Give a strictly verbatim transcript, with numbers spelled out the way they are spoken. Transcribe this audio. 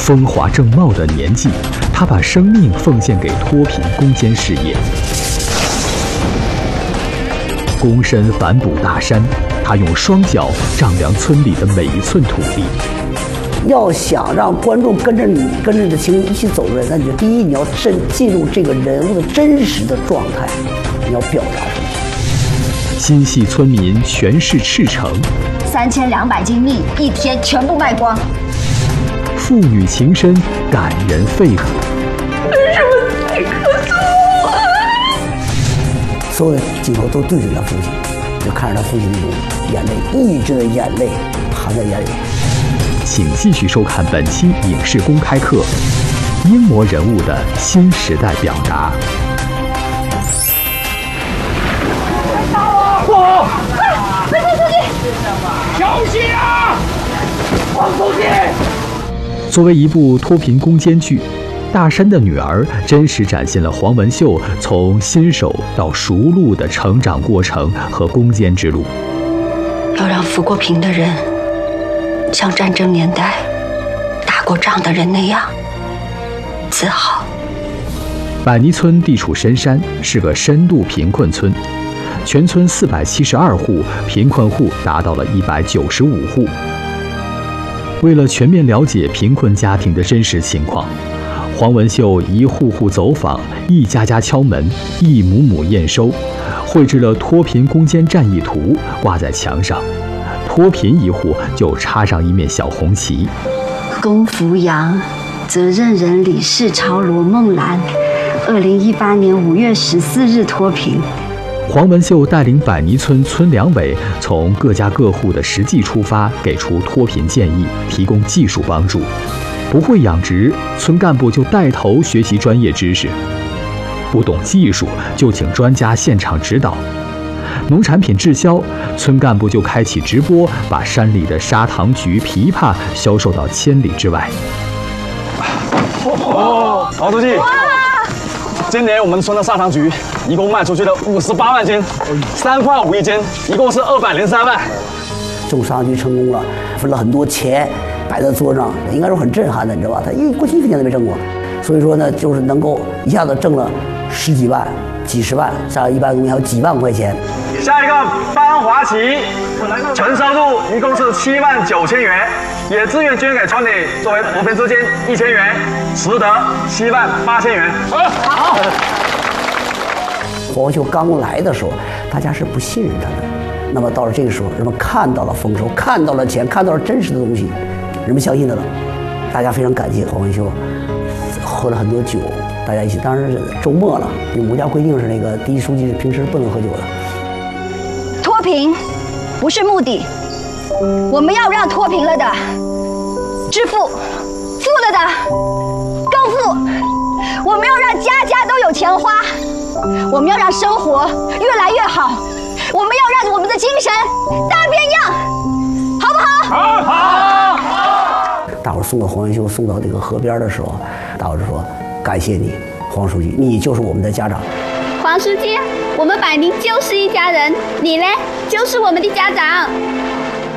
风华正茂的年纪，他把生命奉献给脱贫攻坚事业，躬身反哺大山。他用双脚丈量村里的每一寸土地。 要想让观众跟着你、跟着你的情绪一起走的，那你就第一，你要真进入这个人物的真实的状态，你要表达什么？ 心系村民全市赤诚， 三千两百斤蜜一天全部卖光。 父女情深，感人肺腑。 为什么太可恶啊！ 所有的镜头都对准他父亲，就看着他父亲那种眼泪，抑制的眼泪含在眼里。 请继续收看本期影视公开课，英模人物的新时代表达。 不好！快快出去！小心啊！放出去！ 作为一部脱贫攻坚剧，《大山的女儿》真实展现了黄文秀从新手到熟路的成长过程和攻坚之路。 要让扶过贫的人像战争年代打过仗的人那样自豪。 百泥村地处深山，是个深度贫困村，全村四百七十二户，贫困户达到了一百九十五户。为了全面了解贫困家庭的真实情况，黄文秀一户户走访，一家家敲门，一亩亩验收，绘制了脱贫攻坚战役图，挂在墙上。脱贫一户就插上一面小红旗。 龚福阳，责任人李世超、罗梦兰，二零一八年五月十四日脱贫。 黄文秀带领百泥村村两委从各家各户的实际出发，给出脱贫建议，提供技术帮助。不会养殖，村干部就带头学习专业知识；不懂技术，就请专家现场指导。农产品滞销，村干部就开启直播，把山里的砂糖橘、枇杷销售到千里之外。 哦，曹书记，今年我们村的砂糖橘一共卖出去了五十八万斤，三块五一斤，一共是二百零三万。 种砂糖橘成功了，分了很多钱摆在桌上，应该说很震撼的，你知道吧？他因为过去一分钱都没挣过，所以说呢，就是能够一下子挣了十几万、几十万，像一般东西还有几万块钱。 下一个班华旗，纯收入一共是七万九千元，也自愿捐给村里作为扶贫资金一千元，实得七万八千元。好。 黄文秀刚来的时候，大家是不信任他的。那么到了这个时候，人们看到了丰收，看到了钱，看到了真实的东西，人们相信他了。大家非常感谢黄文秀，喝了很多酒，大家一起。当然是周末了，因为国家规定是那个第一书记平时不能喝酒的。 脱贫不是目的，我们要让脱贫了的致富，富了的更富。我们要让家家都有钱花，我们要让生活越来越好，我们要让我们的精神大变样，好不好？好，好，好。 大伙送到黄文秀送到这个河边的时候，大伙就说：“感谢你，黄书记，你就是我们的家长。” 黄书记，我们百名就是一家人，你呢，就是我们的家长。